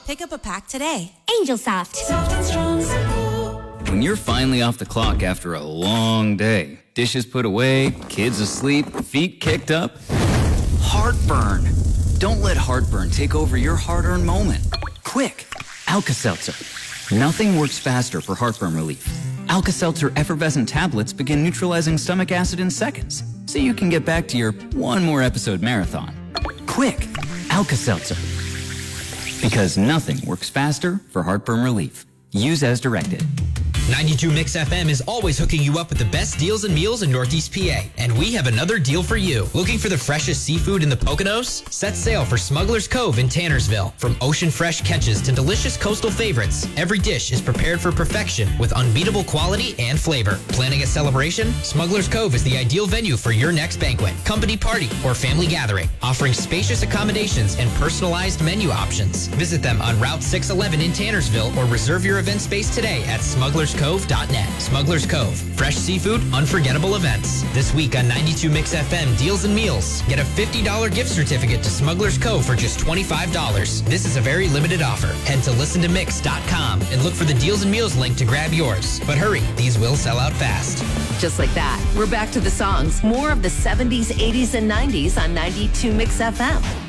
Pick up a pack today. Angel Soft. Soft and strong, simple. When you're finally off the clock after a long day, dishes put away, kids asleep, feet kicked up, heartburn. Don't let heartburn take over your hard-earned moment. Quick, Alka-Seltzer. Nothing works faster for heartburn relief. Alka-Seltzer effervescent tablets begin neutralizing stomach acid in seconds, so you can get back to your one more episode marathon. Quick, Alka-Seltzer. Because nothing works faster for heartburn relief. Use as directed. 92 Mix FM is always hooking you up with the best deals and meals in Northeast PA. And we have another deal for you. Looking for the freshest seafood in the Poconos? Set sail for Smuggler's Cove in Tannersville. From ocean fresh catches to delicious coastal favorites, every dish is prepared for perfection with unbeatable quality and flavor. Planning a celebration? Smuggler's Cove is the ideal venue for your next banquet, company party, or family gathering, offering spacious accommodations and personalized menu options. Visit them on Route 611 in Tannersville or reserve your event space today at smugglerscove.net. Smuggler's Cove. Fresh seafood, unforgettable events. This week on 92 Mix FM Deals and Meals. Get a $50 gift certificate to Smuggler's Cove for just $25. This is a very limited offer. Head to listentomix.com and look for the Deals and Meals link to grab yours. But hurry, these will sell out fast. Just like that, we're back to the songs. More of the 70s, 80s, and 90s on 92 Mix FM.